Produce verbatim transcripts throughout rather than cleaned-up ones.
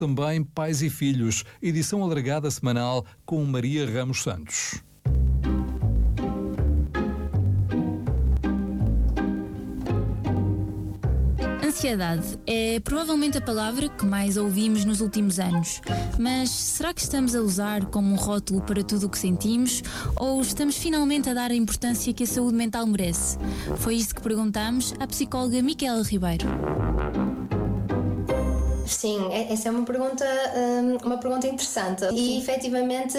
Também Pais e Filhos, edição alargada semanal com Maria Ramos Santos. Ansiedade é provavelmente a palavra que mais ouvimos nos últimos anos. Mas será que estamos a usar como um rótulo para tudo o que sentimos? Ou estamos finalmente a dar a importância que a saúde mental merece? Foi isso que perguntámos à psicóloga Micaela Ribeiro. Sim, essa é uma pergunta, uma pergunta interessante e efetivamente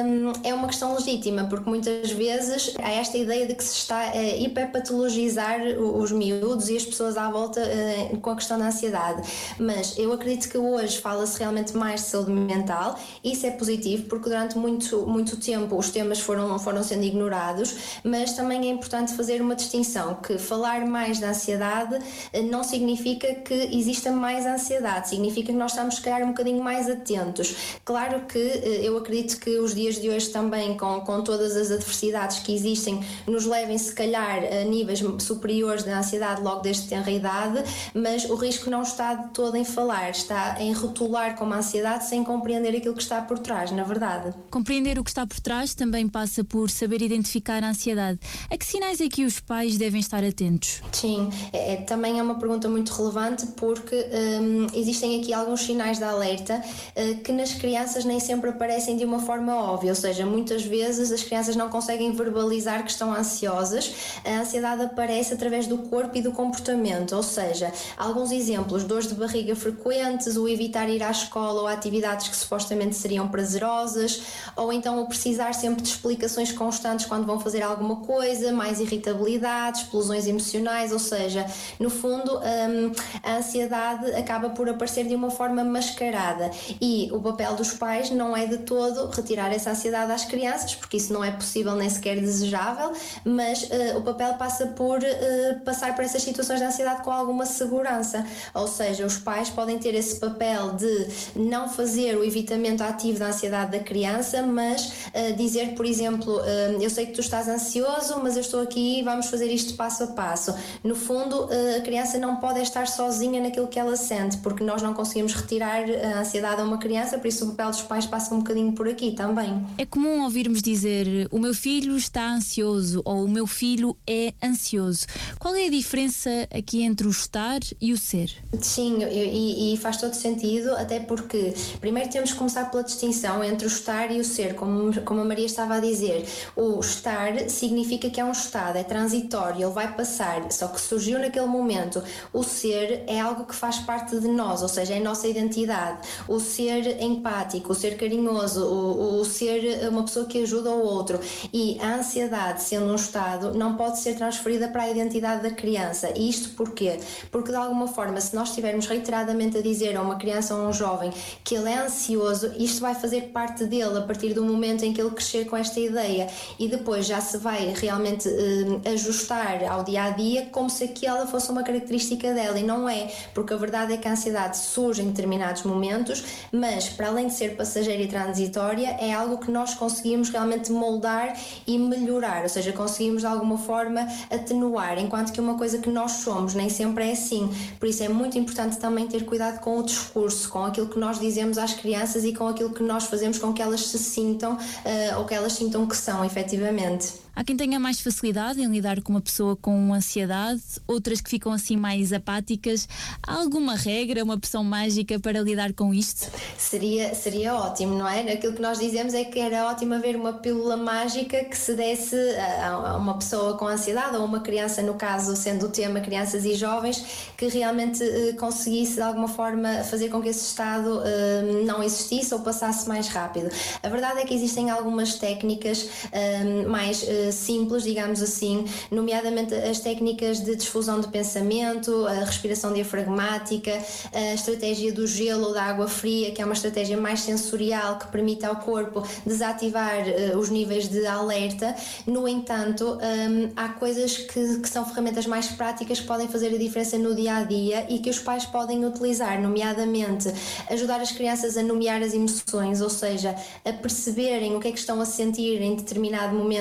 é uma questão legítima, porque muitas vezes há esta ideia de que se está a hiperpatologizar os miúdos e as pessoas à volta com a questão da ansiedade, mas eu acredito que hoje fala-se realmente mais de saúde mental e isso é positivo porque durante muito, muito tempo os temas foram, foram sendo ignorados, mas também é importante fazer uma distinção, que falar mais da ansiedade não significa que exista mais ansiedade, significa que nós estamos, se calhar, um bocadinho mais atentos. Claro que eu acredito que os dias de hoje também, com, com todas as adversidades que existem, nos levem, se calhar, a níveis superiores da ansiedade logo desde tenra idade, mas o risco não está de todo em falar, está em rotular como ansiedade sem compreender aquilo que está por trás, na verdade. Compreender o que está por trás também passa por saber identificar a ansiedade. A que sinais é que os pais devem estar atentos? Sim, é, também é uma pergunta muito relevante porque hum, existem aqui alguns sinais de alerta uh, que nas crianças nem sempre aparecem de uma forma óbvia, ou seja, muitas vezes as crianças não conseguem verbalizar que estão ansiosas. A ansiedade aparece através do corpo e do comportamento, ou seja, alguns exemplos: dores de barriga frequentes, o evitar ir à escola ou a atividades que supostamente seriam prazerosas, ou então o precisar sempre de explicações constantes quando vão fazer alguma coisa, mais irritabilidade, explosões emocionais, ou seja, no fundo um, a ansiedade acaba por aparecer de uma forma mascarada e o papel dos pais não é de todo retirar essa ansiedade às crianças, porque isso não é possível nem sequer desejável, mas uh, o papel passa por uh, passar por essas situações de ansiedade com alguma segurança, ou seja, os pais podem ter esse papel de não fazer o evitamento ativo da ansiedade da criança, mas uh, dizer, por exemplo, uh, eu sei que tu estás ansioso, mas eu estou aqui e vamos fazer isto passo a passo. No fundo, uh, a criança não pode estar sozinha naquilo que ela sente, porque nós não conseguimos retirar a ansiedade a uma criança, por isso o papel dos pais passa um bocadinho por aqui também. É comum ouvirmos dizer o meu filho está ansioso ou o meu filho é ansioso. Qual é a diferença aqui entre o estar e o ser? Sim, e, e faz todo sentido, até porque primeiro temos que começar pela distinção entre o estar e o ser, como, como a Maria estava a dizer. O estar significa que é um estado, é transitório, ele vai passar, só que surgiu naquele momento. O ser é algo que faz parte de nós, ou seja, é a nossa identidade. O ser empático, o ser carinhoso, o, o ser uma pessoa que ajuda o outro. E a ansiedade, sendo um estado, não pode ser transferida para a identidade da criança. E isto porquê? Porque de alguma forma, se nós estivermos reiteradamente a dizer a uma criança ou a um jovem que ele é ansioso, isto vai fazer parte dele a partir do momento em que ele crescer com esta ideia e depois já se vai realmente eh, ajustar ao dia a dia como se aquela fosse uma característica dela, e não é, porque a verdade é que a ansiedade surge em determinados momentos, mas para além de ser passageira e transitória, é algo que nós conseguimos realmente moldar e melhorar, ou seja, conseguimos de alguma forma atenuar, enquanto que uma coisa que nós somos nem sempre é assim. Por isso é muito importante também ter cuidado com o discurso, com aquilo que nós dizemos às crianças e com aquilo que nós fazemos com que elas se sintam uh, ou que elas sintam que são, efetivamente. Há quem tenha mais facilidade em lidar com uma pessoa com ansiedade, outras que ficam assim mais apáticas. Há alguma regra, uma opção mágica para lidar com isto? Seria, seria ótimo, não é? Aquilo que nós dizemos é que era ótimo haver uma pílula mágica que se desse a, a uma pessoa com ansiedade, ou uma criança, no caso, sendo o tema crianças e jovens, que realmente eh, conseguisse de alguma forma fazer com que esse estado eh, não existisse ou passasse mais rápido. A verdade é que existem algumas técnicas eh, mais eh, simples, digamos assim, nomeadamente as técnicas de difusão de pensamento, a respiração diafragmática, a estratégia do gelo ou da água fria, que é uma estratégia mais sensorial que permite ao corpo desativar uh, os níveis de alerta. No entanto, um, há coisas que, que são ferramentas mais práticas que podem fazer a diferença no dia a dia e que os pais podem utilizar, nomeadamente ajudar as crianças a nomear as emoções, ou seja, a perceberem o que é que estão a sentir em determinado momento quando se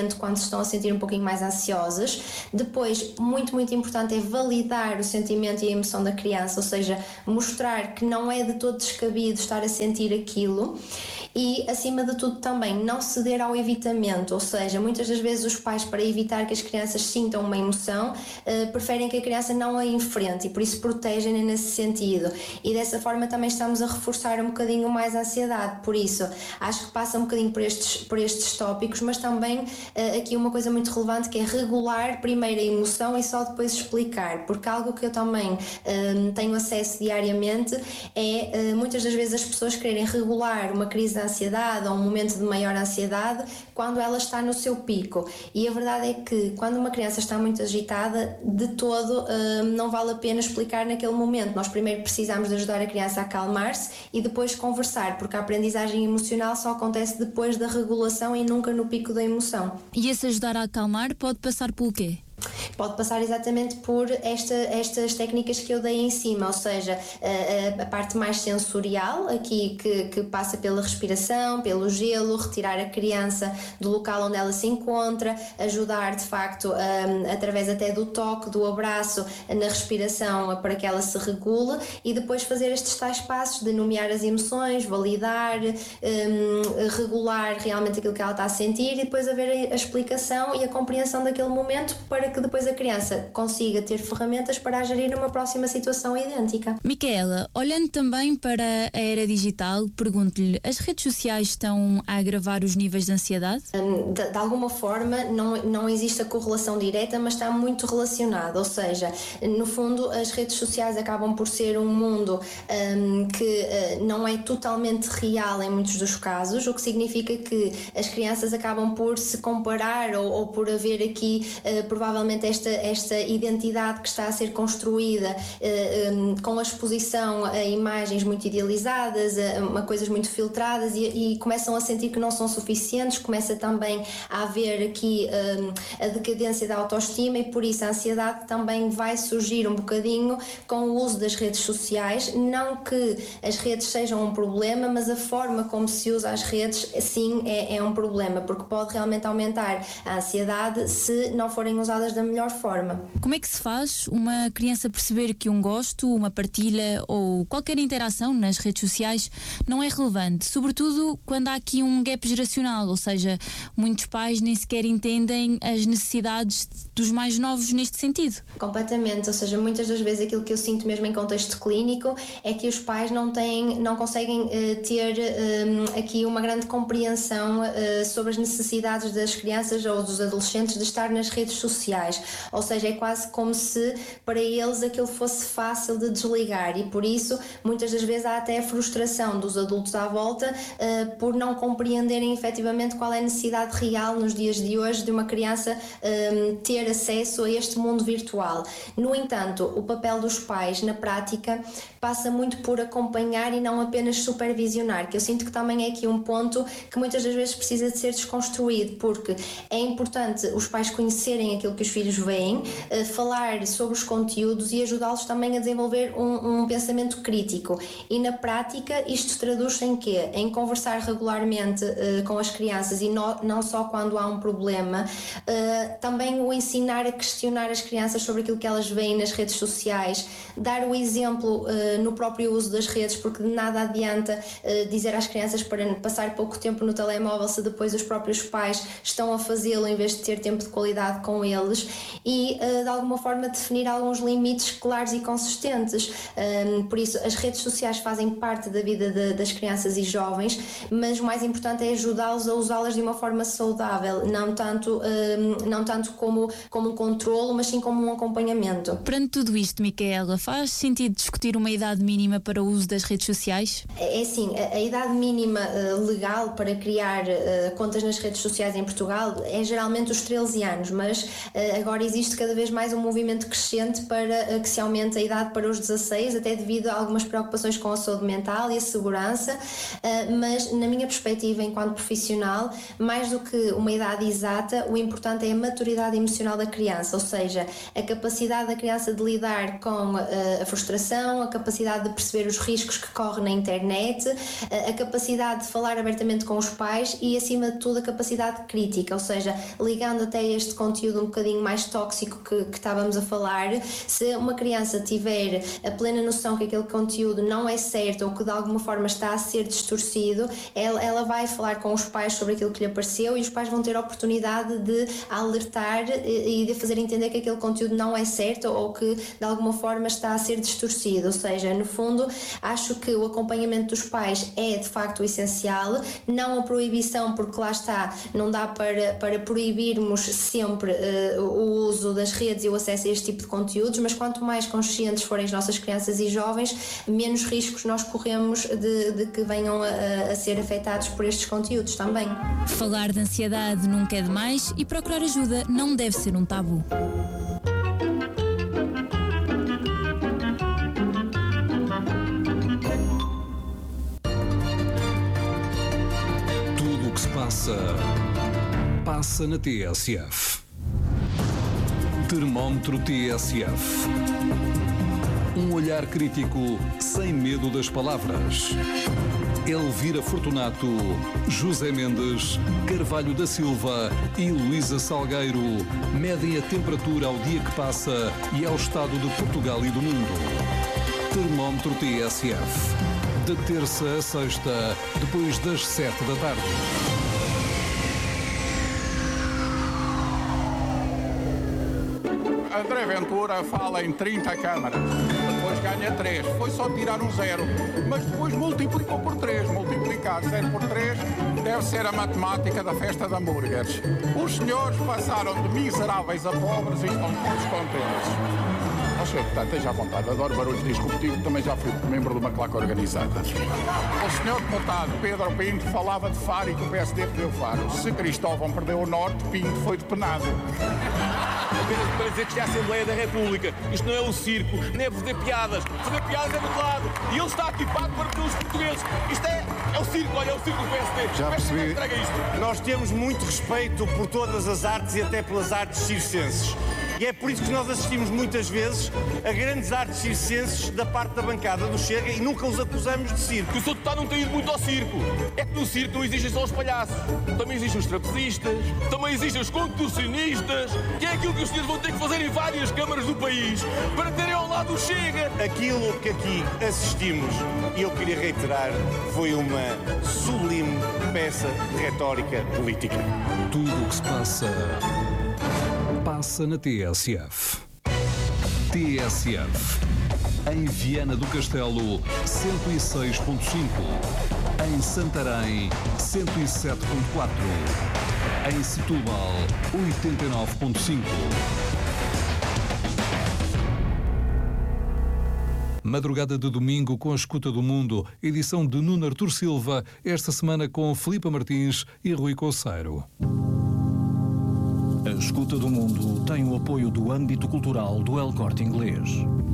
estão a sentir um pouquinho mais ansiosas. Depois, muito, muito importante é validar o sentimento e a emoção da criança, ou seja, mostrar que não é de todo descabido estar a sentir aquilo. E, acima de tudo, também não ceder ao evitamento, ou seja, muitas das vezes os pais, para evitar que as crianças sintam uma emoção, uh, preferem que a criança não a enfrente e por isso protegem nesse sentido. E dessa forma também estamos a reforçar um bocadinho mais a ansiedade. Por isso, acho que passa um bocadinho por estes, por estes tópicos, mas também uh, aqui uma coisa muito relevante, que é regular primeiro a emoção e só depois explicar, porque algo que eu também uh, tenho acesso diariamente é uh, muitas das vezes as pessoas quererem regular uma crise de ansiedade ou um momento de maior ansiedade quando ela está no seu pico. E a verdade é que quando uma criança está muito agitada, de todo uh, não vale a pena explicar naquele momento. Nós primeiro precisamos de ajudar a criança a acalmar-se e depois conversar, porque a aprendizagem emocional só acontece depois da regulação e nunca no pico da emoção. E esse ajudar a acalmar pode passar pelo quê? Pode passar exatamente por esta, estas técnicas que eu dei em cima, ou seja, a, a parte mais sensorial, aqui que, que passa pela respiração, pelo gelo, retirar a criança do local onde ela se encontra, ajudar de facto um, através até do toque, do abraço, na respiração para que ela se regule, e depois fazer estes tais passos de nomear as emoções, validar, um, regular realmente aquilo que ela está a sentir e depois haver a explicação e a compreensão daquele momento para que depois a criança consiga ter ferramentas para a gerir numa próxima situação idêntica. Micaela, olhando também para a era digital, pergunto-lhe, as redes sociais estão a agravar os níveis de ansiedade? De, de alguma forma não, não existe a correlação direta, mas está muito relacionado, ou seja, no fundo as redes sociais acabam por ser um mundo um, que uh, não é totalmente real em muitos dos casos, o que significa que as crianças acabam por se comparar ou, ou por haver aqui uh, provavelmente esta, esta identidade que está a ser construída uh, um, com a exposição a imagens muito idealizadas, a, a coisas muito filtradas e, e começam a sentir que não são suficientes, começa também a haver aqui um, a decadência da autoestima e por isso a ansiedade também vai surgir um bocadinho com o uso das redes sociais. Não que as redes sejam um problema, mas a forma como se usa as redes sim é, é um problema, porque pode realmente aumentar a ansiedade se não forem usadas da melhor forma. Como é que se faz uma criança perceber que um gosto, uma partilha ou qualquer interação nas redes sociais não é relevante, sobretudo quando há aqui um gap geracional, ou seja, muitos pais nem sequer entendem as necessidades dos mais novos neste sentido? Completamente, ou seja, muitas das vezes aquilo que eu sinto mesmo em contexto clínico é que os pais não têm, não conseguem uh, ter uh, aqui uma grande compreensão uh, sobre as necessidades das crianças ou dos adolescentes de estar nas redes sociais. Ou seja, é quase como se para eles aquilo fosse fácil de desligar e por isso muitas das vezes há até a frustração dos adultos à volta uh, por não compreenderem efetivamente qual é a necessidade real nos dias de hoje de uma criança um, ter acesso a este mundo virtual. No entanto, o papel dos pais na prática passa muito por acompanhar e não apenas supervisionar, que eu sinto que também é aqui um ponto que muitas das vezes precisa de ser desconstruído, porque é importante os pais conhecerem aquilo que os filhos veem, falar sobre os conteúdos e ajudá-los também a desenvolver um, um pensamento crítico. E na prática isto traduz-se em quê? Em conversar regularmente uh, com as crianças e no, não só quando há um problema, uh, também o ensinar a questionar as crianças sobre aquilo que elas veem nas redes sociais, dar o exemplo uh, no próprio uso das redes, porque de nada adianta uh, dizer às crianças para passar pouco tempo no telemóvel se depois os próprios pais estão a fazê-lo em vez de ter tempo de qualidade com eles. E uh, de alguma forma definir alguns limites claros e consistentes. Um, por isso as redes sociais fazem parte da vida de, das crianças e jovens, mas o mais importante é ajudá-los a usá-las de uma forma saudável, não tanto, um, não tanto como, como um controlo, mas sim como um acompanhamento. Perante tudo isto, Micaela, faz sentido discutir uma idade mínima para o uso das redes sociais? É assim, a, a idade mínima uh, legal para criar uh, contas nas redes sociais em Portugal é geralmente os treze anos, mas uh, agora existe cada vez mais um movimento crescente para uh, que se aumente a idade para os dezasseis, até devido a algumas preocupações com a saúde mental e a segurança, uh, mas na minha perspectiva enquanto profissional, mais do que uma idade exata, o importante é a maturidade emocional da criança, ou seja, a capacidade da criança de lidar com uh, a frustração, a capacidade capacidade de perceber os riscos que corre na internet, a capacidade de falar abertamente com os pais e, acima de tudo, a capacidade crítica, ou seja, ligando até este conteúdo um bocadinho mais tóxico que, que estávamos a falar, se uma criança tiver a plena noção que aquele conteúdo não é certo ou que de alguma forma está a ser distorcido, ela, ela vai falar com os pais sobre aquilo que lhe apareceu e os pais vão ter a oportunidade de alertar e de fazer entender que aquele conteúdo não é certo ou que de alguma forma está a ser distorcido. Ou seja, no fundo, acho que o acompanhamento dos pais é de facto essencial, não a proibição, porque lá está, não dá para, para proibirmos sempre uh, o uso das redes e o acesso a este tipo de conteúdos, mas quanto mais conscientes forem as nossas crianças e jovens, menos riscos nós corremos de, de que venham a, a ser afetados por estes conteúdos também. Falar de ansiedade nunca é demais e procurar ajuda não deve ser um tabu. Tudo o que se passa, passa na T S F. Termómetro T S F. Um olhar crítico sem medo das palavras. Elvira Fortunato, José Mendes, Carvalho da Silva e Luísa Salgueiro medem a temperatura ao dia que passa e ao estado de Portugal e do mundo. Termómetro T S F. De terça a sexta, depois das sete da tarde. André Ventura fala em trinta câmaras, depois ganha três, foi só tirar um zero, mas depois multiplicou por três, multiplicar zero por três deve ser a matemática da festa de hambúrgueres. Os senhores passaram de miseráveis a pobres e estão todos contentes. Ó senhor deputado, esteja à vontade, adoro barulhos disruptivos, também já fui membro de uma claque organizada. O senhor deputado Pedro Pinto falava de Faro e que o P S D perdeu Faro. Se Cristóvão perdeu o Norte, Pinto foi depenado. Apenas para dizer que isto é a Assembleia da República. Isto não é um circo, nem é fazer piadas. Fazer piadas é do lado. E ele está aqui pago para pelos portugueses. Isto é, é o circo, olha, é o circo do P S D. Já percebi. Isto. Nós temos muito respeito por todas as artes e até pelas artes circenses. E é por isso que nós assistimos muitas vezes a grandes artes circenses da parte da bancada do Chega e nunca os acusamos de circo. Que o senhor deputado não tem ido muito ao circo. É que no circo não existem só os palhaços. Também existem os trapezistas, também existem os contorcionistas, que é aquilo que os senhores vão ter que fazer em várias câmaras do país para terem ao lado o Chega. Aquilo que aqui assistimos, e eu queria reiterar, foi uma sublime peça de retórica política. Tudo o que se passa, passa na T S F. T S F. Em Viana do Castelo, cento e seis ponto cinco. Em Santarém, cento e sete ponto quatro. Em Setúbal, oitenta e nove ponto cinco. Madrugada de domingo com a Escuta do Mundo, edição de Nuno Artur Silva, esta semana com Filipe Martins e Rui Coceiro. A Escuta do Mundo tem o apoio do âmbito cultural do El Corte Inglês.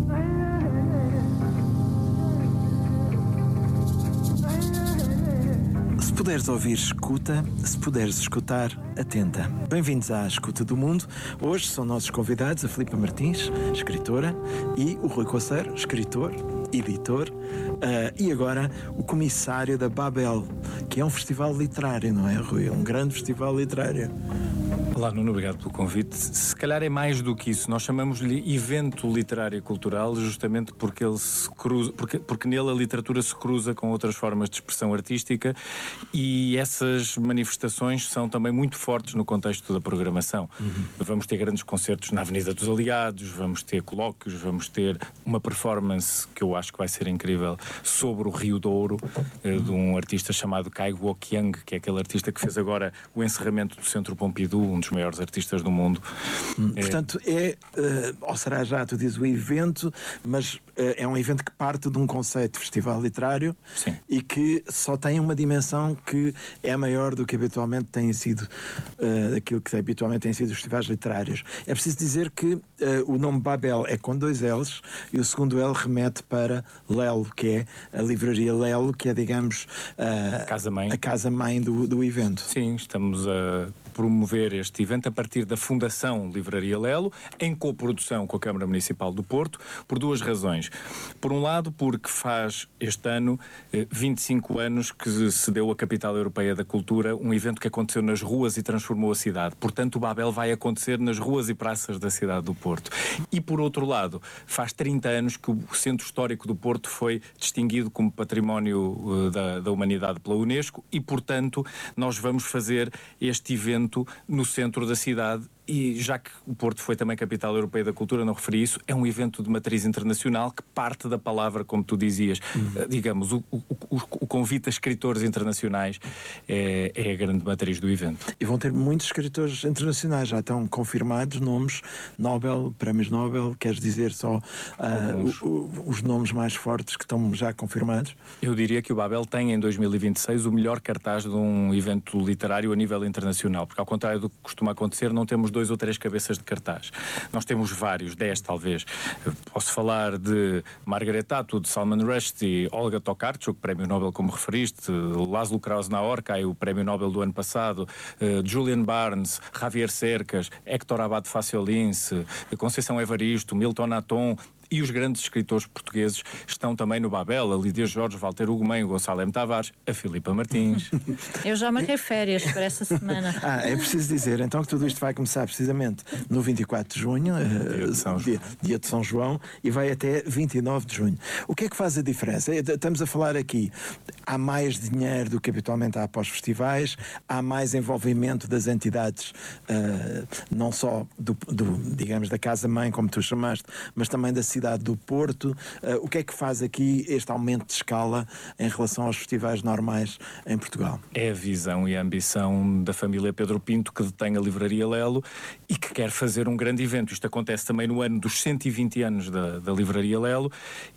Se puderes ouvir, escuta. Se puderes escutar, atenta. Bem-vindos à Escuta do Mundo. Hoje são nossos convidados a Filipe Martins, escritora, e o Rui Coceiro, escritor, editor, uh, e agora o comissário da Babel, que é um festival literário, não é, Rui? Um grande festival literário. Olá, Nuno, obrigado pelo convite. Se calhar é mais do que isso. Nós chamamos-lhe evento literário e cultural justamente porque, ele se cruza, porque, porque nele a literatura se cruza com outras formas de expressão artística e essas manifestações são também muito fortes no contexto da programação. Uhum. Vamos ter grandes concertos na Avenida dos Aliados, vamos ter colóquios, vamos ter uma performance que eu acho que vai ser incrível sobre o Rio Douro, uhum. de um artista chamado Kai Guoqiang, que é aquele artista que fez agora o encerramento do Centro Pompidou, um dos maiores artistas do mundo. Hum, é... Portanto, é, uh, ou será já, tu dizes o evento, mas uh, é um evento que parte de um conceito de festival literário. Sim. E que só tem uma dimensão que é maior do que habitualmente tem sido uh, aquilo que habitualmente têm sido os festivais literários. É preciso dizer que uh, o nome Babel é com dois L's e o segundo L remete para Lelo, que é a livraria Lelo, que é, digamos, uh, casa-mãe. a casa-mãe do, do evento. Sim, estamos a promover este evento a partir da Fundação Livraria Lelo, em coprodução com a Câmara Municipal do Porto, por duas razões. razões. Por um lado, porque faz este ano vinte e cinco anos que se deu a Capital Europeia da Cultura, um evento que aconteceu nas ruas e transformou a cidade. Portanto, o Babel vai acontecer nas ruas e praças da cidade do Porto. E, por outro lado, faz trinta anos que o Centro Histórico do Porto foi distinguido como Património uh, da, da Humanidade pela Unesco e, portanto, nós vamos fazer este evento no centro da cidade. E já que o Porto foi também Capital Europeia da Cultura, não referi isso, é um evento de matriz internacional que parte da palavra, como tu dizias, uhum. digamos, o, o, o, o convite a escritores internacionais é, é a grande matriz do evento. E vão ter muitos escritores internacionais, já estão confirmados nomes, Nobel, prémios Nobel, queres dizer só uh, o, o, os nomes mais fortes que estão já confirmados? Eu diria que o Babel tem em dois mil e vinte e seis o melhor cartaz de um evento literário a nível internacional, porque ao contrário do que costuma acontecer, não temos dois ou três cabeças de cartaz. Nós temos vários, dez talvez. Posso falar de Margaret Atwood, Salman Rushdie, Olga Tokarczuk, prémio Nobel como referiste, Laszlo Krasna-Orcai, o prémio Nobel do ano passado, uh, Julian Barnes, Javier Cercas, Héctor Abad Faciolince, Conceição Evaristo, Milton Aton. E os grandes escritores portugueses estão também no Babel, a Lídia Jorge, Walter Ugumem, o Gonçalo M. Tavares, a Filipa Martins. Eu já marquei férias para essa semana. Ah, é preciso dizer então que tudo isto vai começar precisamente no vinte e quatro de junho, dia de São, dia, dia de São João, e vai até vinte e nove de junho. O que é que faz a diferença? Estamos a falar aqui, há mais dinheiro do que habitualmente há para os festivais, há mais envolvimento das entidades, uh, não só do, do, digamos, da Casa-Mãe, como tu chamaste, mas também da cidade do Porto. Uh, o que é que faz aqui este aumento de escala em relação aos festivais normais em Portugal? É a visão e a ambição da família Pedro Pinto, que detém a Livraria Lelo e que quer fazer um grande evento. Isto acontece também no ano dos cento e vinte anos da, da Livraria Lelo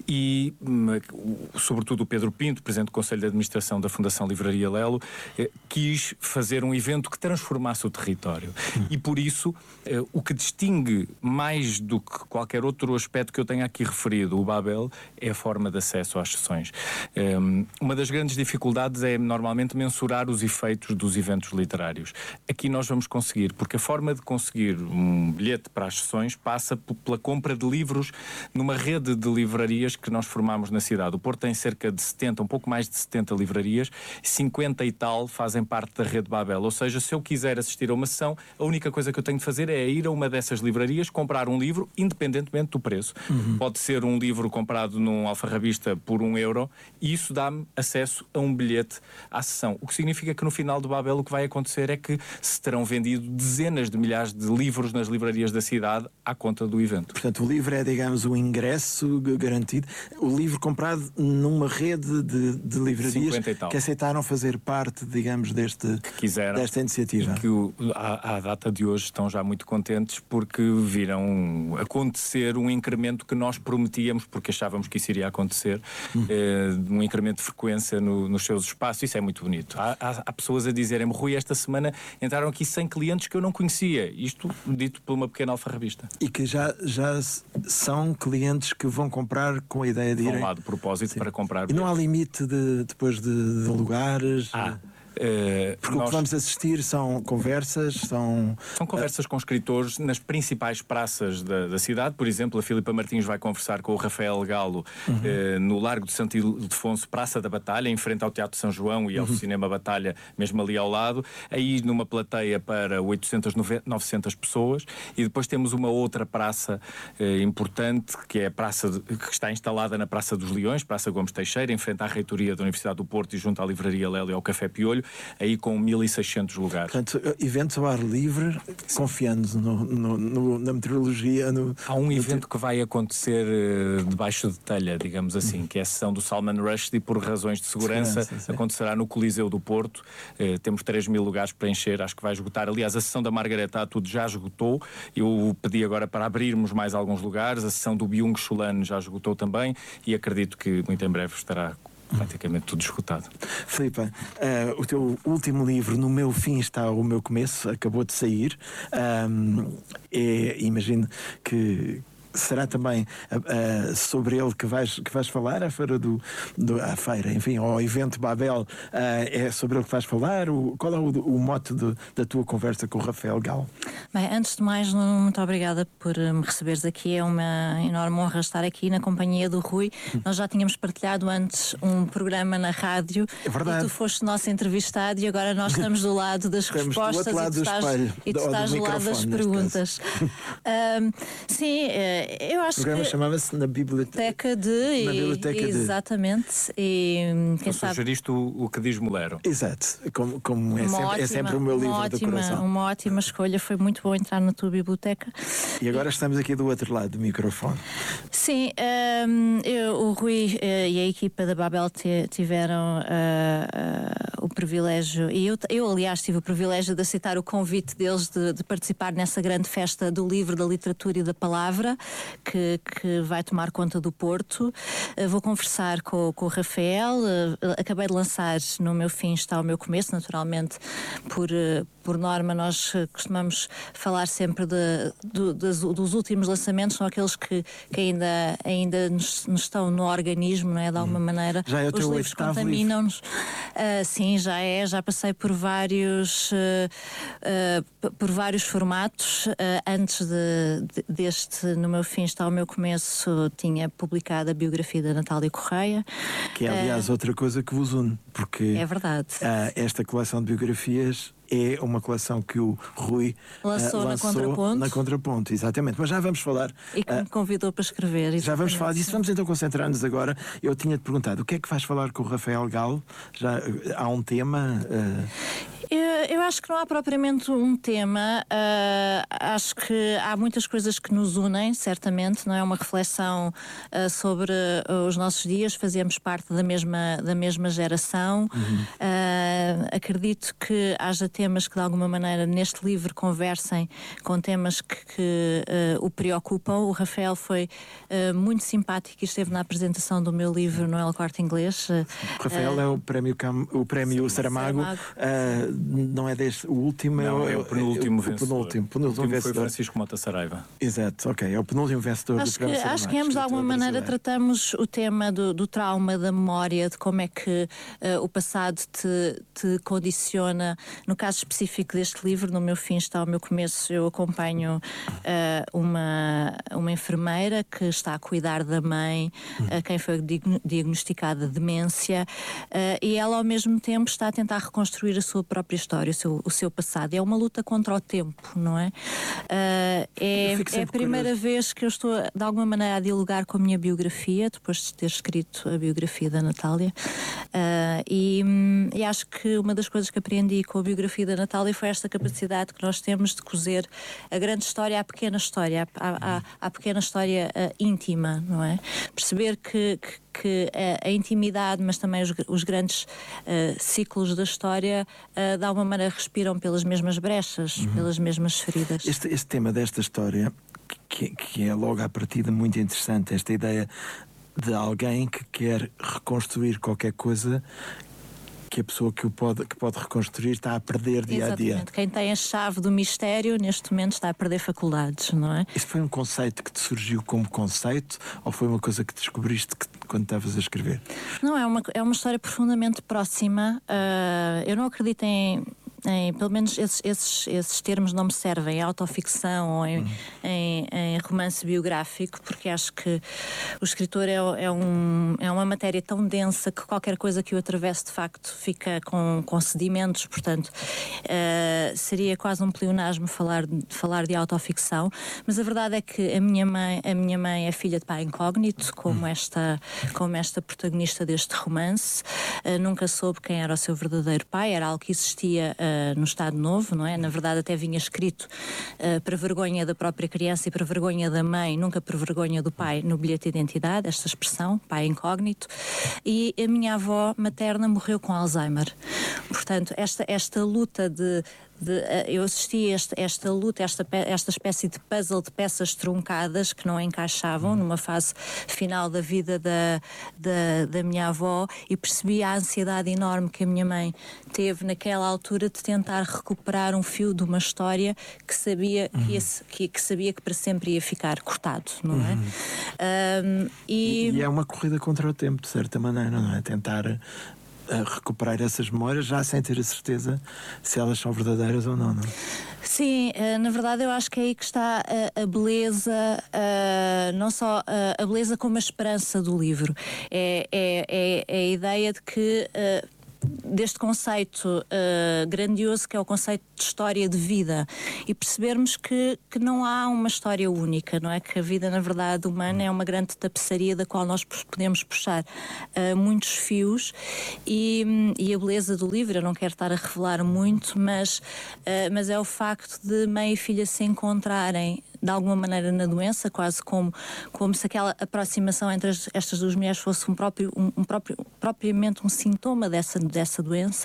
e, sobretudo, o Pedro Pinto, Presidente do Conselho de Administração da Fundação Livraria Lelo, eh, quis fazer um evento que transformasse o território. Hum. E, por isso, eh, o que distingue mais do que qualquer outro aspecto que eu tenho aqui referido, o Babel, é a forma de acesso às sessões. Um, uma das grandes dificuldades é normalmente mensurar os efeitos dos eventos literários. Aqui nós vamos conseguir, porque a forma de conseguir um bilhete para as sessões passa pela compra de livros numa rede de livrarias que nós formamos na cidade. O Porto tem cerca de setenta, um pouco mais de setenta livrarias, cinquenta e tal fazem parte da rede Babel. Ou seja, se eu quiser assistir a uma sessão, a única coisa que eu tenho de fazer é ir a uma dessas livrarias, comprar um livro, independentemente do preço. Uhum. Pode ser um livro comprado num alfarrabista por um euro e isso dá-me acesso a um bilhete à sessão. O que significa que no final do Babel o que vai acontecer é que se terão vendido dezenas de milhares de livros nas livrarias da cidade à conta do evento. Portanto, o livro é, digamos, o ingresso garantido. O livro comprado numa rede de, de livrarias que aceitaram fazer parte, digamos, deste, que quiseram, desta iniciativa. Que o, à, à data de hoje estão já muito contentes porque viram acontecer um incremento que nós prometíamos, porque achávamos que isso iria acontecer, hum. eh, um incremento de frequência no, nos seus espaços. Isso é muito bonito. Há, há, há pessoas a dizerem-me: Rui, esta semana entraram aqui cem clientes que eu não conhecia. Isto dito por uma pequena alfarrabista. E que já, já são clientes que vão comprar com a ideia de irem... Vão lá de propósito. Sim. Para comprar. E não há limite de, depois de, de lugares? Ah. Uh, Porque nós... o que vamos assistir são conversas, são... São conversas uh... com escritores nas principais praças da, da cidade. Por exemplo, a Filipa Martins vai conversar com o Rafael Galo uhum. uh, no Largo de Santo Ildefonso, Praça da Batalha, em frente ao Teatro São João e ao uhum. Cinema Batalha, mesmo ali ao lado. Aí numa plateia para oitocentas, novecentas pessoas. E depois temos uma outra praça uh, importante, que é a praça de, que está instalada na Praça dos Leões, Praça Gomes Teixeira, em frente à Reitoria da Universidade do Porto e junto à Livraria Lelo e ao Café Piolho, aí com mil e seiscentos lugares. Portanto, eventos ao ar livre, sim. Confiando no, no, no, na meteorologia. No, Há um evento que vai acontecer uh, debaixo de telha, digamos assim, uhum. que é a sessão do Salman Rushdie, por razões de segurança, segurança acontecerá no Coliseu do Porto. Uh, temos três mil lugares para encher, acho que vai esgotar. Aliás, a sessão da Margaret Atwood já esgotou. Eu pedi agora para abrirmos mais alguns lugares. A sessão do Byung-Chul Han já esgotou também e acredito que muito em breve estará praticamente tudo esgotado. Filipa, uh, o teu último livro, No Meu Fim Está o Meu Começo, acabou de sair. Um, é, imagino que, será também uh, uh, sobre ele que vais, que vais falar, a feira do, do a feira, enfim, ao evento Babel, uh, é sobre ele que vais falar? O, qual é o, o mote de, da tua conversa com o Rafael Gal? Bem, antes de mais, muito obrigada por me receberes aqui, é uma enorme honra estar aqui na companhia do Rui. Hum. Nós já tínhamos partilhado antes um programa na rádio, é verdade. E tu foste nosso entrevistado e agora nós estamos do lado das estamos respostas do lado e tu estás, espelho, e tu do, estás do, do lado das perguntas. um, sim, eu acho que... O programa que chamava-se Na Biblioteca de... Na Biblioteca e, de... Exatamente. E, quem tu sabe... sugeriste o, o que diz Molero. Exato. Como, como é, sempre, ótima, é sempre o meu livro ótima, do coração. Uma ótima escolha. Foi muito bom entrar na tua biblioteca. E agora e... estamos aqui do outro lado do microfone. Sim, um, eu, o Rui uh, e a equipa da Babel te, tiveram uh, uh, o privilégio, e eu, eu aliás tive o privilégio de aceitar o convite deles de, de participar nessa grande festa do livro, da literatura e da palavra que, que vai tomar conta do Porto. Uh, vou conversar com, com o Rafael. Uh, acabei de lançar No Meu Fim Está o Meu Começo, naturalmente por, uh, por norma nós costumamos falar sempre de, de, de, dos últimos lançamentos, são aqueles que, que ainda, ainda nos, nos estão no organismo, não é? De alguma hum. maneira. Já é o os teu livros contaminam-nos. Uh, sim, já é, já passei por vários uh, uh, por vários formatos. Uh, antes de, de, deste No Meu Fim Está o Meu Começo, tinha publicado a biografia da Natália Correia. Que é, aliás, uh, outra coisa que vos une, porque é verdade. Uh, esta coleção de biografias é uma coleção que o Rui lançou, uh, lançou na Contraponto. Na Contraponto, exatamente. Mas já vamos falar. E que me convidou para escrever. Exatamente. Já vamos falar disso. Vamos então concentrar-nos agora. Eu tinha-te perguntado o que é que vais falar com o Rafael Gal? Já há um tema? Uh... Eu, eu acho que não há propriamente um tema. Uh, acho que há muitas coisas que nos unem, certamente. Não é uma reflexão uh, sobre uh, os nossos dias. Fazemos parte da mesma, da mesma geração. Uhum. Uh, acredito que haja temas que de alguma maneira neste livro conversem com temas que, que uh, o preocupam. O Rafael foi uh, muito simpático e esteve na apresentação do meu livro no El Corte Inglês. Uh, o Rafael uh, é o prémio, Cam... o prémio Saramago. Saramago. Uh, não é deste, o último não, é, é o penúltimo o, vencedor. O penúltimo, penúltimo o vencedor. Foi Francisco Mota Saraiva. Exato, ok, é o penúltimo vencedor acho do prémio que, Saramago. Acho que ambos de alguma maneira tratamos o tema do, do trauma, da memória, de como é que uh, o passado te, te condiciona. No caso específico deste livro, No Meu Fim Está o Meu Começo, eu acompanho uh, uma, uma enfermeira que está a cuidar da mãe, a quem foi diagnosticada demência, uh, e ela ao mesmo tempo está a tentar reconstruir a sua própria história, o seu, o seu passado. É uma luta contra o tempo, não é? Uh, é, é a primeira curioso. vez que eu estou de alguma maneira a dialogar com a minha biografia, depois de ter escrito a biografia da Natália, uh, e, e acho que uma das coisas que aprendi com a biografia da Natália foi esta capacidade que nós temos de cozer a grande história à pequena história, à, à, à pequena história uh, íntima, não é? Perceber que, que que a, a intimidade, mas também os, os grandes uh, ciclos da história uh, de alguma maneira respiram pelas mesmas brechas, uhum. pelas mesmas feridas. Este, este tema desta história, que, que é logo à partida muito interessante, esta ideia de alguém que quer reconstruir qualquer coisa que a pessoa que, o pode, que pode reconstruir está a perder dia Exatamente. a dia. Quem tem a chave do mistério, neste momento, está a perder faculdades, não é? Isto foi um conceito que te surgiu como conceito ou foi uma coisa que descobriste que, quando estavas a escrever? Não, é uma, é uma história profundamente próxima. Uh, eu não acredito em... Em, pelo menos esses, esses, esses termos não me servem em autoficção ou em, uhum. em, em romance biográfico, porque acho que o escritor é, é, um, é uma matéria tão densa que qualquer coisa que o atravesse de facto fica com, com sedimentos, portanto uh, seria quase um pleonasmo falar, falar de autoficção, mas a verdade é que a minha mãe, a minha mãe é filha de pai incógnito, como esta, como esta protagonista deste romance, uh, nunca soube quem era o seu verdadeiro pai, era algo que existia uh, no Estado Novo, não é? Na verdade até vinha escrito uh, para vergonha da própria criança e para vergonha da mãe, nunca para vergonha do pai, no bilhete de identidade, esta expressão, pai incógnito. E a minha avó materna morreu com Alzheimer. Portanto, esta, esta luta de, de eu assisti a esta, esta luta, esta, esta espécie de puzzle de peças truncadas que não encaixavam numa fase final da vida da, da, da minha avó, e percebi a ansiedade enorme que a minha mãe teve naquela altura de tentar recuperar um fio de uma história que sabia, uhum. que, esse, que, que sabia que para sempre ia ficar cortado, não é? Uhum. Um, e... e é uma corrida contra o tempo, de certa maneira, não é? Tentar a recuperar essas memórias já sem ter a certeza se elas são verdadeiras ou não, não? Sim, na verdade eu acho que é aí que está a, a beleza, a, não só a, a beleza como a esperança do livro. É, é, é, é a ideia de que a, deste conceito uh, grandioso que é o conceito de história de vida, e percebermos que, que não há uma história única, não é? Que a vida, na verdade, humana é uma grande tapeçaria da qual nós podemos puxar uh, muitos fios, e, e a beleza do livro, eu não quero estar a revelar muito, mas, uh, mas é o facto de mãe e filha se encontrarem de alguma maneira na doença, quase como, como se aquela aproximação entre as, estas duas mulheres fosse um próprio, um, um próprio, propriamente um sintoma dessa, dessa doença,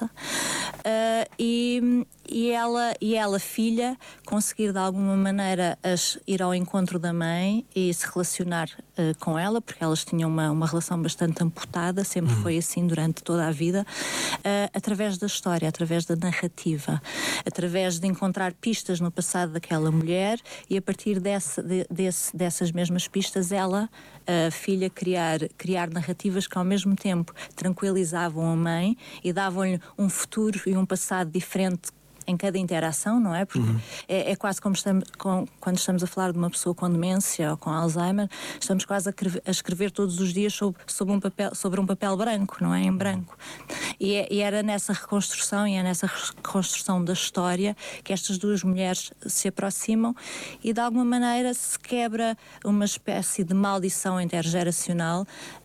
uh, e, e, ela, e ela, filha, conseguir de alguma maneira as, ir ao encontro da mãe e se relacionar uh, com ela, porque elas tinham uma, uma relação bastante amputada, sempre uhum. foi assim durante toda a vida, uh, através da história, através da narrativa, através de encontrar pistas no passado daquela mulher, e a partir Desse, de, desse, dessas mesmas pistas, ela, a filha, criar, criar narrativas que ao mesmo tempo tranquilizavam a mãe e davam-lhe um futuro e um passado diferente em cada interação, não é? Porque uhum. é, é quase como estamos, com, quando estamos a falar de uma pessoa com demência ou com Alzheimer, estamos quase a, a escrever todos os dias sobre, sobre, um papel, sobre um papel branco, não é? Em branco. E, é, e era nessa reconstrução e é nessa reconstrução da história que estas duas mulheres se aproximam, e de alguma maneira se quebra uma espécie de maldição intergeracional,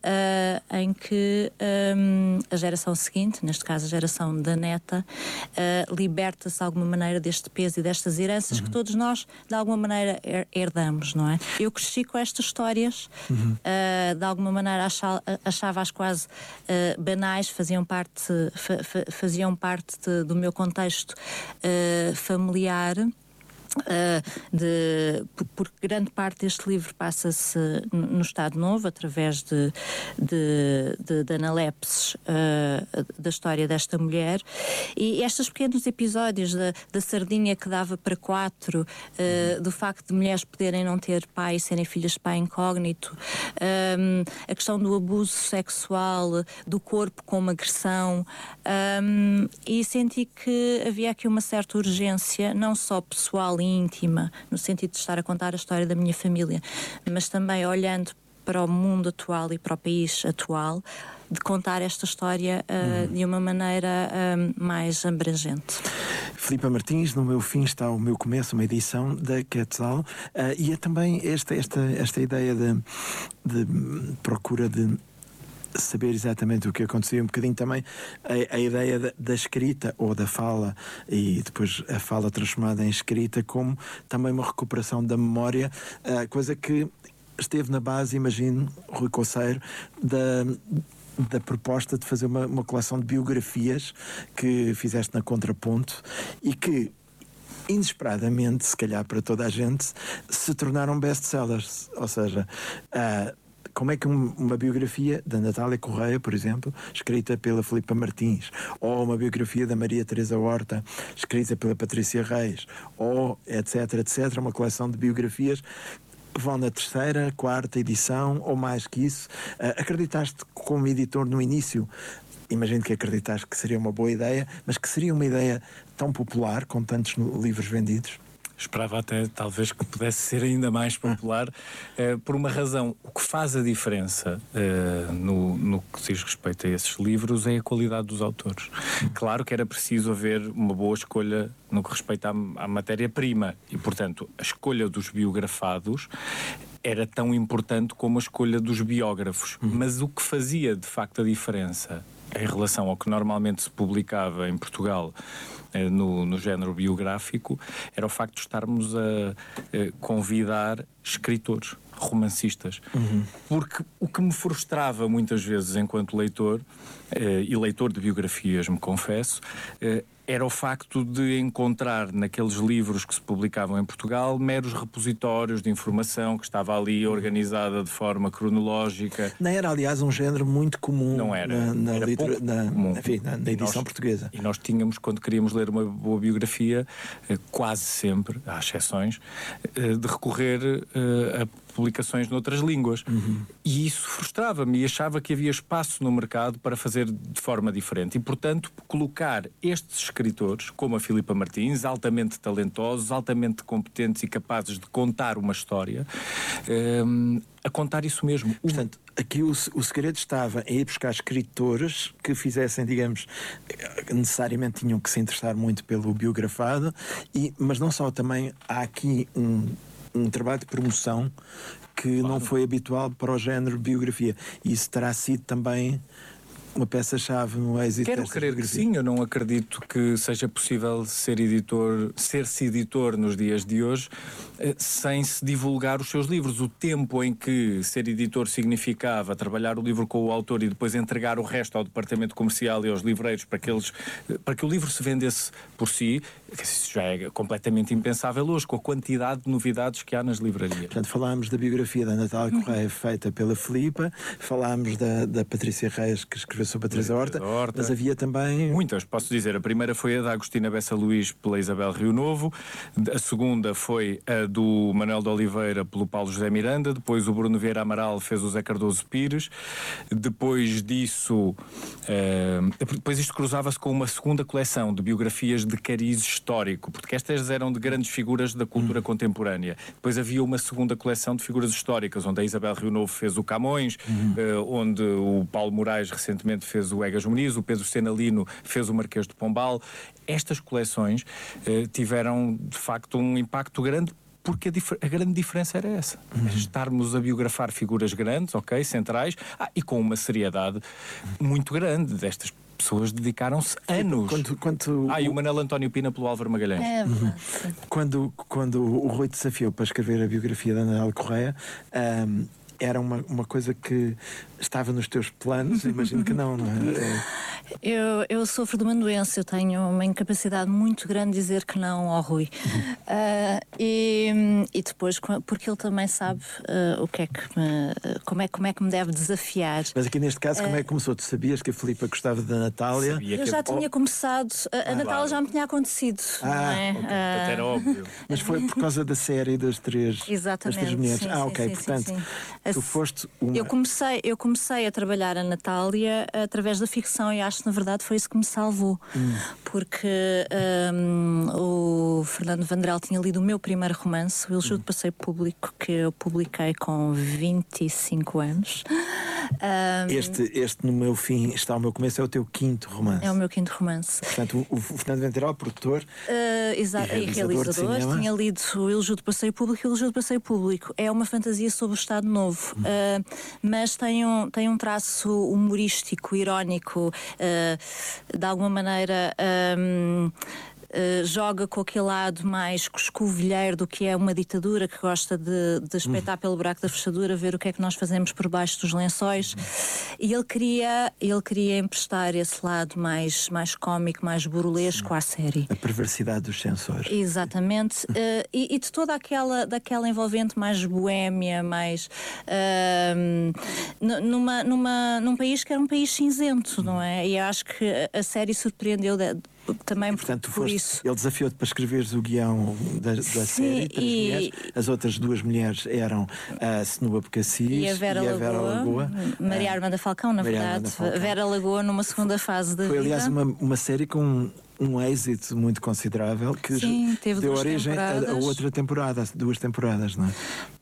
uh, em que um, a geração seguinte, neste caso a geração da neta, uh, liberta de alguma maneira deste peso e destas heranças uhum. que todos nós de alguma maneira herdamos, não é? Eu cresci com estas histórias, uhum. uh, de alguma maneira achava, achava-as quase uh, banais, faziam parte, fa, fa, faziam parte de, do meu contexto uh, familiar. Uh, de, porque grande parte deste livro passa-se no Estado Novo, através de, de, de, de analepses uh, da história desta mulher, e estes pequenos episódios da, da sardinha que dava para quatro, uh, do facto de mulheres poderem não ter pai e serem filhas de pai incógnito, um, a questão do abuso sexual, do corpo como agressão, um, e senti que havia aqui uma certa urgência, não só pessoal íntima, no sentido de estar a contar a história da minha família, mas também olhando para o mundo atual e para o país atual, de contar esta história uh, uhum. de uma maneira uh, mais abrangente. Filipa Martins, no meu fim está o meu começo, uma edição da Quetzal, uh, e é também esta, esta, esta ideia de, de procura de saber exatamente o que acontecia, um bocadinho também a, a ideia da, da escrita ou da fala, e depois a fala transformada em escrita, como também uma recuperação da memória, uh, coisa que esteve na base, imagino, Rui Coceiro, da, da proposta de fazer uma, uma coleção de biografias que fizeste na Contraponto e que inesperadamente, se calhar para toda a gente, se tornaram best-sellers, ou seja, uh, como é que um, uma biografia da Natália Correia, por exemplo, escrita pela Filipa Martins, ou uma biografia da Maria Teresa Horta, escrita pela Patrícia Reis, ou etc, etc, uma coleção de biografias, vão na terceira, quarta edição, ou mais que isso. Uh, acreditaste como editor no início, imagino que acreditaste que seria uma boa ideia, mas que seria uma ideia tão popular, com tantos livros vendidos? Esperava até, talvez, que pudesse ser ainda mais popular, eh, por uma razão. O que faz a diferença eh, no, no que diz respeito a esses livros é a qualidade dos autores. Claro que era preciso haver uma boa escolha no que respeita à, à matéria-prima e, portanto, a escolha dos biografados era tão importante como a escolha dos biógrafos. Uhum. Mas o que fazia, de facto, a diferença em relação ao que normalmente se publicava em Portugal no, no género biográfico, era o facto de estarmos a, a convidar escritores. romancistas. Uhum. Porque o que me frustrava muitas vezes enquanto leitor, eh, e leitor de biografias, me confesso, eh, era o facto de encontrar naqueles livros que se publicavam em Portugal meros repositórios de informação que estava ali organizada de forma cronológica. Não era, aliás, um género muito comum Não era, na, na, era litera, pouco na, comum. enfim, na, na edição nós, portuguesa. E nós tínhamos, quando queríamos ler uma boa biografia, eh, quase sempre, há exceções, eh, de recorrer eh, a publicações noutras línguas. Uhum. E isso frustrava-me e achava que havia espaço no mercado para fazer de forma diferente. E, portanto, colocar estes escritores, como a Filipa Martins, altamente talentosos, altamente competentes e capazes de contar uma história, um, a contar isso mesmo. Portanto, aqui o, o segredo estava em ir buscar escritores que fizessem, digamos, necessariamente tinham que se interessar muito pelo biografado, e, mas não só, também há aqui um um trabalho de promoção que claro. não foi habitual para o género biografia. E isso terá sido também uma peça-chave no êxito. Quero crer que sim, eu não acredito que seja possível ser editor, ser-se editor nos dias de hoje sem se divulgar os seus livros. O tempo em que ser editor significava trabalhar o livro com o autor e depois entregar o resto ao departamento comercial e aos livreiros para que, eles, para que o livro se vendesse por si, isso já é completamente impensável hoje, com a quantidade de novidades que há nas livrarias. Portanto, falámos da biografia da Natália Correia, feita pela Filipa, falámos da, da Patrícia Reis, que escreveu sobre a Teresa Horta, Horta, mas havia também... Muitas, posso dizer. A primeira foi a da Agostina Bessa Luís pela Isabel Rio Novo, a segunda foi a do Manuel de Oliveira pelo Paulo José Miranda, depois o Bruno Vieira Amaral fez o Zé Cardoso Pires, depois disso... Uh, depois isto cruzava-se com uma segunda coleção de biografias de cariz histórico, porque estas eram de grandes figuras da cultura uhum. contemporânea. Depois havia uma segunda coleção de figuras históricas, onde a Isabel Rio Novo fez o Camões, uhum. uh, onde o Paulo Moraes recentemente fez o Egas Muniz, o Pedro Senalino fez o Marquês de Pombal. Estas coleções uh, tiveram, de facto, um impacto grande, porque a, dif- a grande diferença era essa. Uhum. Estarmos a biografar figuras grandes, ok, centrais, ah, e com uma seriedade muito grande destas pessoas dedicaram-se anos. Quando, quando ah, e o Manel António Pina pelo Álvaro Magalhães. É, uhum. quando, quando o Rui desafiou para escrever a biografia da Natália Correia, um, era uma, uma coisa que estava nos teus planos? Imagino que não, não é? Eu, eu sofro de uma doença, eu tenho uma incapacidade muito grande de dizer que não ao Rui. Uhum. Uh, e, e depois, porque ele também sabe uh, o que é que me, como, é, como é que me deve desafiar. Mas aqui neste caso, uh, como é que começou? Tu sabias que a Filipa gostava da Natália? Eu já tinha começado, a, a ah, Natália claro. já me tinha acontecido. Ah, não é? okay. uh, era óbvio. Mas foi por causa da série das três, Exatamente, das três mulheres. Sim, ah, ok, sim, portanto, sim, sim. tu foste uma... Eu comecei, eu comecei a trabalhar a Natália através da ficção e acho que na verdade foi isso que me salvou. Hum. Porque um, o Fernando Vandrel tinha lido o meu primeiro romance, o Elogio hum. de Passeio Público, que eu publiquei com vinte e cinco anos. Um, este, este, no meu fim, está ao meu começo, é o teu quinto romance. É o meu quinto romance. Portanto, o, o Fernando Vandrel, produtor uh, exato, e realizador, e realizador tinha lido o Elogio de Passeio Público e o Elogio de Passeio Público é uma fantasia sobre o Estado Novo, hum. uh, mas tem um, tem um traço humorístico, irónico, uh, de alguma maneira um, Uh, joga com aquele lado mais coscovilheiro do que é uma ditadura que gosta de, de espreitar pelo buraco da fechadura, ver o que é que nós fazemos por baixo dos lençóis. E ele queria, ele queria emprestar esse lado mais, mais cómico, mais burlesco à série. A perversidade dos censores. Exatamente. uh, e, e de toda aquela, daquela envolvente mais boémia, mais uh, numa, numa, num país que era um país cinzento, não é? E eu acho que a série surpreendeu de, também. E, portanto, por foste, isso. Ele desafiou-te para escreveres o guião da, da Sim, série, Três e... Mulheres. As outras duas mulheres eram a Senua Becassis e a Vera, e a Lagoa, Vera Lagoa. Maria Armanda Falcão, na Maria verdade. Falcão. Vera Lagoa numa segunda fase da Foi, vida. aliás, uma, uma série com um, um êxito muito considerável que Sim, teve deu duas origem a, a outra temporada, duas temporadas, não é?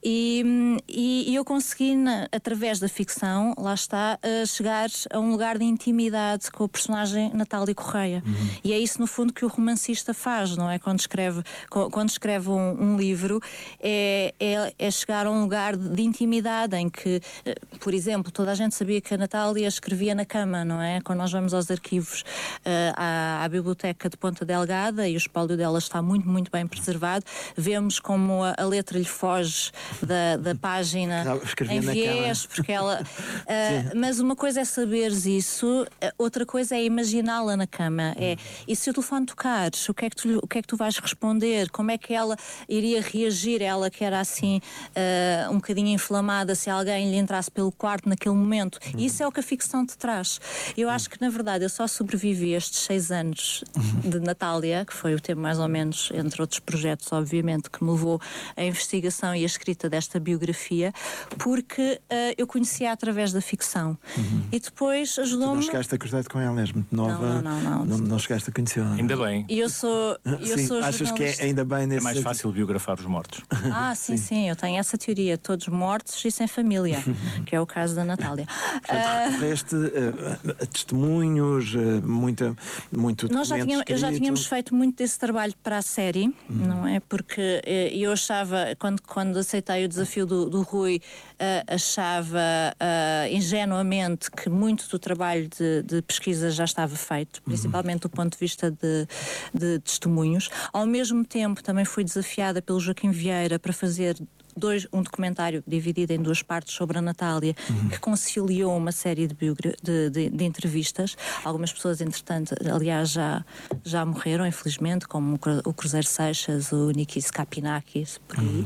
E, e, e eu consegui, na, através da ficção, lá está, uh, chegar a um lugar de intimidade com a personagem Natália Correia. Uhum. E é isso, no fundo, que o romancista faz, não é? Quando escreve, quando escreve um, um livro, é, é, é chegar a um lugar de, de intimidade em que, uh, por exemplo, toda a gente sabia que a Natália escrevia na cama, não é? Quando nós vamos aos arquivos, uh, à, à biblioteca Biblioteca de Ponta Delgada e o espólio dela está muito, muito bem preservado. Vemos como a, a letra lhe foge da, da página em viés, porque ela... uh, mas uma coisa é saberes isso, outra coisa é imaginá-la na cama. É, e se o telefone tocar, o que, é que tu, o que é que tu vais responder? Como é que ela iria reagir? Ela que era assim uh, um bocadinho inflamada se alguém lhe entrasse pelo quarto naquele momento. E isso é o que a ficção te traz. Eu acho que, na verdade, eu só sobrevivi estes seis anos de Natália, que foi o tempo mais ou menos, entre outros projetos, obviamente, que me levou à investigação e à escrita desta biografia, porque uh, eu conhecia através da ficção. Uhum. E depois ajudou-me... Tu não chegaste a cruzar com ela, és muito nova. Não, não, não. Não, não chegaste a conhecê-la. Ainda bem. E eu sou, eu sim, sou achas que é ainda bem nesse... É mais fácil biografar os mortos. Ah, sim, sim, sim, eu tenho essa teoria. Todos mortos e sem família, que é o caso da Natália. Portanto, recorreste uh, a testemunhos, uh, muita, muito Nós já tínhamos, eu já tínhamos feito muito desse trabalho para a série, uhum. não é? Porque uh, eu achava, quando, quando aceitei o desafio do, do Rui, uh, achava uh, ingenuamente que muito do trabalho de, de pesquisa já estava feito, principalmente uhum. do ponto de vista de, de testemunhos. Ao mesmo tempo, também fui desafiada pelo Joaquim Vieira para fazer Dois, um documentário dividido em duas partes sobre a Natália, uhum. que conciliou uma série de, de, de, de entrevistas. Algumas pessoas, entretanto, aliás, já, já morreram, infelizmente, como o Cruzeiro Seixas, o Nikis Kapinakis, por aí. Uhum.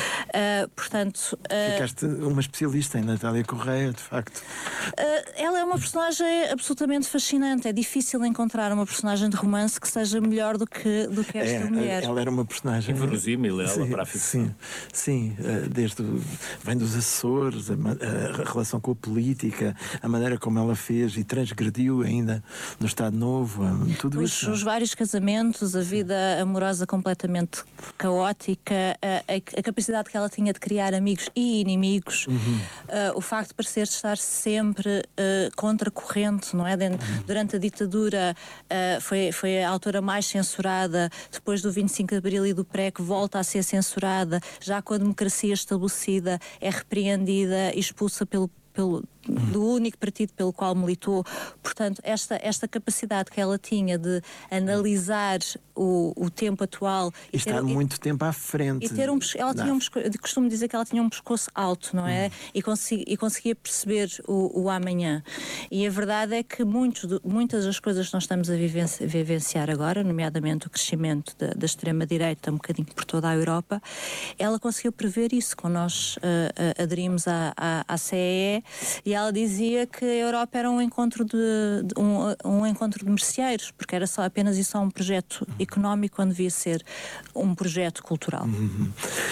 Uh, portanto... Uh, Ficaste uma especialista em Natália Correia, de facto. Uh, ela é uma personagem absolutamente fascinante. É difícil encontrar uma personagem de romance que seja melhor do que, do que esta é, mulher. Ela era uma personagem... Inverosímil, ela sim, para a ficção. Sim, sim. Desde vem dos Açores, a, a relação com a política, a maneira como ela fez e transgrediu ainda no Estado Novo, tudo os, isso. Os vários casamentos, a vida amorosa completamente caótica, a, a, a capacidade que ela tinha de criar amigos e inimigos, uhum. uh, o facto de parecer estar sempre uh, contra a corrente, não é? De, uhum. Durante a ditadura uh, foi, foi a autora mais censurada, depois do vinte e cinco de Abril e do P R E C volta a ser censurada, já com a democracia estabelecida, é repreendida e expulsa pelo, pelo, do único partido pelo qual militou. Portanto, esta, esta capacidade que ela tinha de analisar o, o tempo atual e, e estar ter, muito e, tempo à frente. E ter um, ela tinha um pescoço, eu costumo dizer que ela tinha um pescoço alto, não é? Hum. E, consegui, e conseguia perceber o, o amanhã. E a verdade é que muitos, muitas das coisas que nós estamos a vivenci, vivenciar agora, nomeadamente o crescimento da, da extrema-direita um bocadinho por toda a Europa, ela conseguiu prever isso quando nós uh, uh, aderimos à, à, à C E E, e ela dizia que a Europa era um encontro de, de um, um encontro de merceeiros, porque era só apenas e só um projeto económico quando devia ser um projeto cultural. Uhum.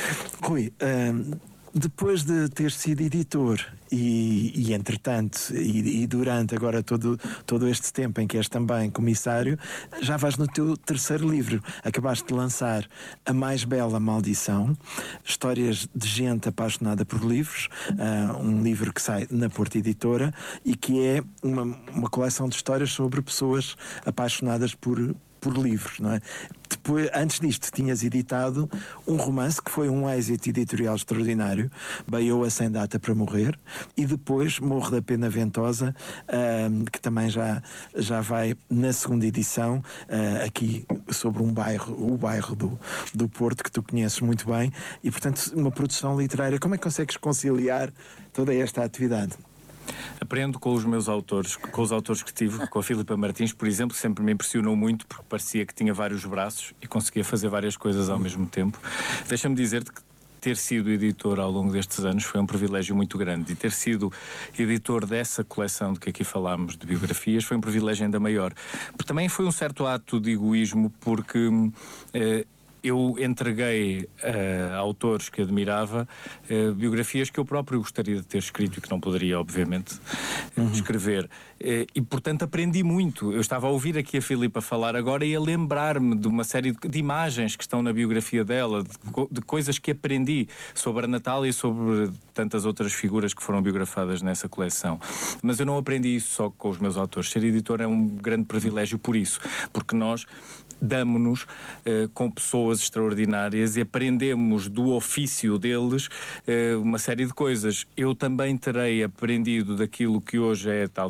Rui, um, depois de ter sido editor e, e entretanto, e, e durante agora todo, todo este tempo em que és também comissário, já vais no teu terceiro livro. Acabaste de lançar A Mais Bela Maldição, histórias de gente apaixonada por livros, uh, um livro que sai na Porta Editora e que é uma, uma coleção de histórias sobre pessoas apaixonadas por por livros, não é? Depois, antes disto, tinhas editado um romance que foi um êxito editorial extraordinário, Baioa Sem Data para Morrer, e depois Morro da Pena Ventosa, uh, que também já, já vai na segunda edição, uh, aqui sobre um bairro, o bairro do, do Porto, que tu conheces muito bem, e portanto uma produção literária. Como é que consegues conciliar toda esta atividade? Aprendo com os meus autores, com os autores que tive, com a Filipa Martins, por exemplo, sempre me impressionou muito porque parecia que tinha vários braços e conseguia fazer várias coisas ao mesmo tempo. Deixa-me dizer-te que ter sido editor ao longo destes anos foi um privilégio muito grande, e ter sido editor dessa coleção de que aqui falámos de biografias foi um privilégio ainda maior. Porque também foi um certo ato de egoísmo, porque eh, eu entreguei uh, a autores que admirava uh, biografias que eu próprio gostaria de ter escrito e que não poderia, obviamente, uhum. escrever. Uh, e, portanto, aprendi muito. Eu estava a ouvir aqui a Filipa falar agora e a lembrar-me de uma série de, de imagens que estão na biografia dela, de, de coisas que aprendi sobre a Natália e sobre tantas outras figuras que foram biografadas nessa coleção. Mas eu não aprendi isso só com os meus autores. Ser editor é um grande privilégio por isso, porque nós damos-nos uh, com pessoas extraordinárias e aprendemos do ofício deles uh, uma série de coisas. Eu também terei aprendido daquilo que hoje é talvez o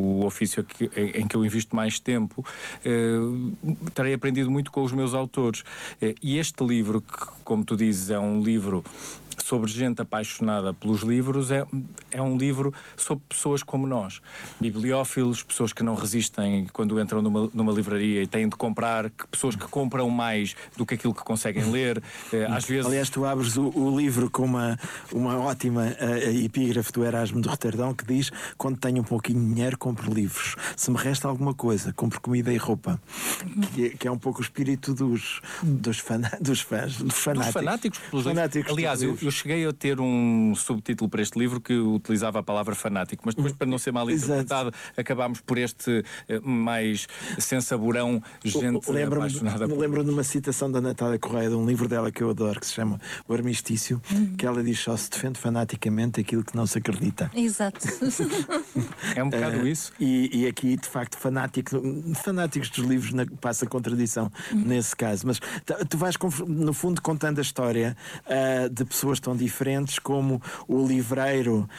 o ofício que, em que eu invisto mais tempo, uh, terei aprendido muito com os meus autores. Uh, e este livro, que, como tu dizes, é um livro sobre gente apaixonada pelos livros, é, é um livro sobre pessoas como nós, bibliófilos, pessoas que não resistem quando entram numa, numa livraria e têm de comprar, que, pessoas que compram mais do que aquilo que conseguem ler. Às vezes... Aliás, tu abres o, o livro com uma, uma ótima uh, epígrafe do Erasmo de Roterdão que diz: quando tenho um pouquinho de dinheiro, compro livros. Se me resta alguma coisa, compro comida e roupa. Que é, que é um pouco o espírito dos, dos, fan, dos fãs, dos fanáticos. Dos fanáticos, pelos fanáticos Aliás, eu, eu cheguei a ter um subtítulo para este livro que utilizava a palavra fanático, mas depois, para não ser mal interpretado, acabámos por este uh, mais sensaborão, gente lembro-me, apaixonada. Me por... lembro de uma citação da Natália Correia, de um livro dela que eu adoro, que se chama O Armistício, uhum. que ela diz: só se defende fanaticamente aquilo que não se acredita. Exato. É um bocado uh, isso. E, e aqui, de facto, fanático, fanáticos dos livros na, passa a contradição uhum. nesse caso. Mas tu vais, no fundo, contando a história uh, de pessoas tão diferentes, como o livreiro,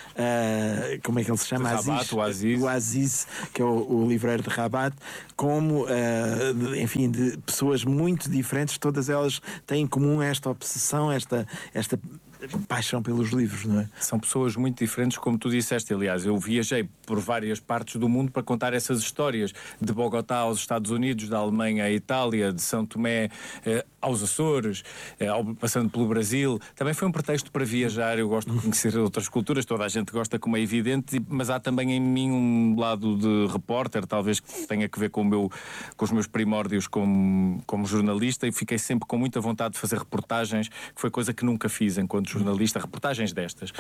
uh, como é que ele se chama? Rabat, o Aziz. O Aziz, que é o, o livreiro de Rabat, como, uh, enfim, de pessoas muito diferentes, todas elas têm em comum esta obsessão, esta, esta paixão pelos livros, não é? São pessoas muito diferentes, como tu disseste. Aliás, eu viajei por várias partes do mundo para contar essas histórias, de Bogotá aos Estados Unidos, da Alemanha à Itália, de São Tomé eh, aos Açores, eh, passando pelo Brasil. Também foi um pretexto para viajar. Eu gosto de conhecer outras culturas, toda a gente gosta, como é evidente, mas há também em mim um lado de repórter, talvez que tenha que ver com, o meu, com os meus primórdios como, como jornalista, e fiquei sempre com muita vontade de fazer reportagens, que foi coisa que nunca fiz enquanto jornalista, reportagens destas.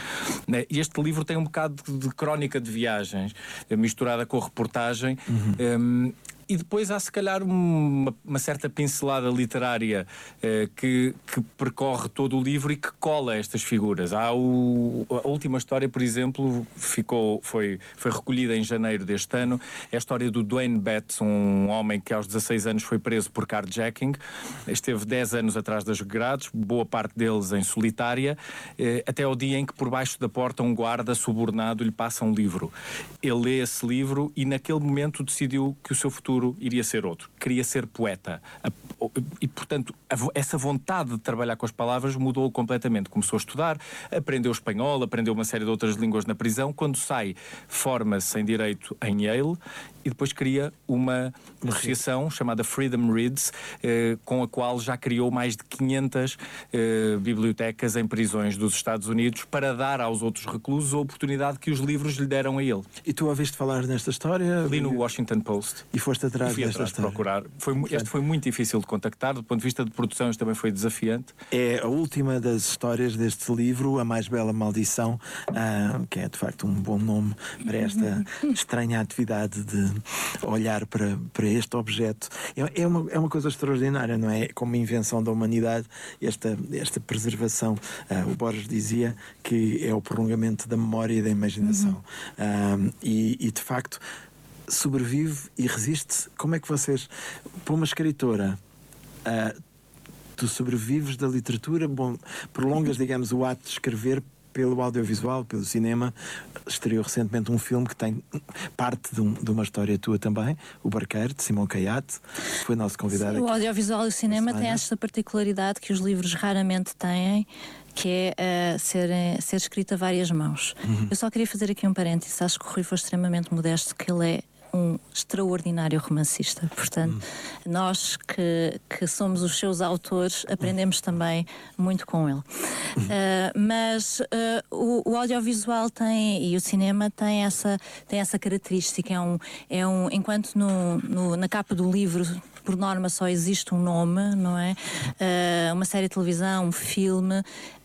E este livro tem um bocado de crónica de viagens, misturada com reportagem. Uhum. Um, E depois há, se calhar, uma, uma certa pincelada literária eh, que, que percorre todo o livro e que cola estas figuras. Há o, a última história, por exemplo, ficou, foi, foi recolhida em janeiro deste ano. É a história do Dwayne Betts, um homem que aos dezasseis anos foi preso por carjacking. Esteve dez anos atrás das grades, boa parte deles em solitária, eh, até ao dia em que, por baixo da porta, um guarda subornado lhe passa um livro. Ele lê esse livro e, naquele momento, decidiu que o seu futuro iria ser outro. Queria ser poeta. E, portanto, essa vontade de trabalhar com as palavras mudou completamente. Começou a estudar, aprendeu espanhol, aprendeu uma série de outras línguas na prisão. Quando sai, forma-se em Direito em Yale e depois cria uma associação chamada Freedom Reads, eh, com a qual já criou mais de quinhentas eh, bibliotecas em prisões dos Estados Unidos para dar aos outros reclusos a oportunidade que os livros lhe deram a ele. E tu ouviste falar nesta história? Li no Washington Post. E foste atrás e fui desta atrás história. De procurar. Foi, este foi muito difícil de contactar, do ponto de vista de produção isto também foi desafiante. É a última das histórias deste livro, A Mais Bela Maldição, ah, que é de facto um bom nome para esta estranha atividade de olhar para, para este objeto. É, é, uma, é uma coisa extraordinária, não é? Como invenção da humanidade, esta, esta preservação. Ah, o Borges dizia que é o prolongamento da memória e da imaginação. Uhum. Ah, e, e de facto sobrevive e resiste. Como é que vocês, para uma escritora, uh, tu sobrevives da literatura, bom, prolongas, digamos, o ato de escrever pelo audiovisual, pelo cinema. Estreou recentemente um filme que tem parte de, um, de uma história tua também, O Barqueiro, de Simão Caiate, que foi nosso convidado. Sim, aqui. O audiovisual e o cinema têm esta particularidade que os livros raramente têm, que é uh, ser, ser escrito a várias mãos. Uhum. Eu só queria fazer aqui um parênteses. Acho que o Rui foi extremamente modesto, que ele é um extraordinário romancista. Portanto, hum. nós que, que somos os seus autores aprendemos hum. também muito com ele. Hum. Uh, mas uh, o, o audiovisual tem, e o cinema tem essa, tem essa característica. É um, é um, enquanto no, no, na capa do livro, por norma, só existe um nome, não é? Uh, uma série de televisão, um filme, uh,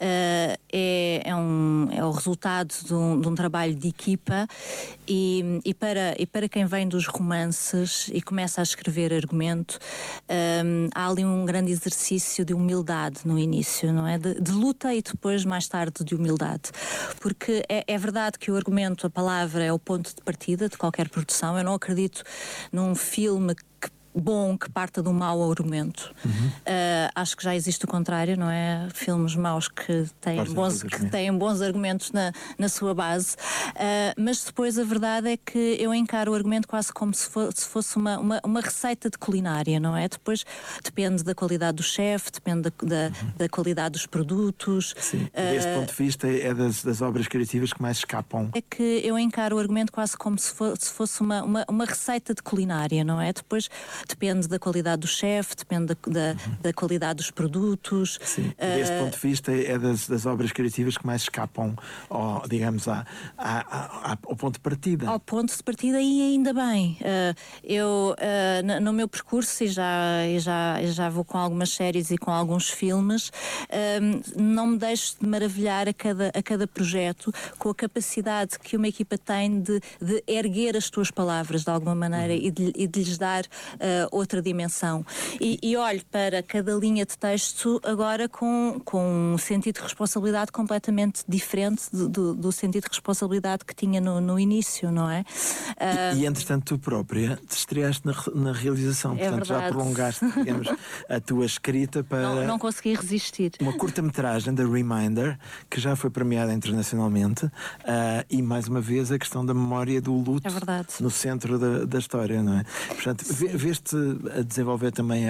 é, é, um, é o resultado de um, de um trabalho de equipa e, e, para, e para quem vem dos romances e começa a escrever argumento, um, há ali um grande exercício de humildade no início, não é? De, de luta e depois, mais tarde, de humildade. Porque é, é verdade que o argumento, a palavra, é o ponto de partida de qualquer produção. Eu não acredito num filme que bom que parta de um mau argumento. Uhum. Uh, acho que já existe o contrário, não é? Filmes maus que têm, bons, que têm bons argumentos na, na sua base. Uh, mas depois a verdade é que eu encaro o argumento quase como se fosse, se fosse uma, uma, uma receita de culinária, não é? Depois depende da qualidade do chefe, depende da, da, uhum. da qualidade dos produtos. Sim. Desse uh, ponto de vista é das, das obras criativas que mais escapam. É que eu encaro o argumento quase como se fosse, se fosse uma, uma, uma receita de culinária, não é? Depois depende da qualidade do chefe, depende da, da, uhum. da qualidade dos produtos. Sim. Desse uh, ponto de vista é das, das obras criativas que mais escapam, ao, digamos, à, à, à, ao ponto de partida. Ao ponto de partida, e ainda bem. Uh, eu, uh, no meu percurso, e já, e já, e já vou com algumas séries e com alguns filmes, uh, não me deixo de maravilhar a cada, a cada projeto com a capacidade que uma equipa tem de, de erguer as tuas palavras de alguma maneira uhum. e, de, e de lhes dar uh, outra dimensão. E, e olho para cada linha de texto agora com, com um sentido de responsabilidade completamente diferente do, do, do sentido de responsabilidade que tinha no, no início, não é? Uh, e, e entretanto tu própria te estreaste na, na realização, é portanto verdade. Já prolongaste, digamos, a tua escrita para... Não, não consegui resistir. Uma curta-metragem da Reminder, que já foi premiada internacionalmente, uh, e mais uma vez a questão da memória do luto é verdade. No centro da, da história, não é? Portanto, veste a desenvolver também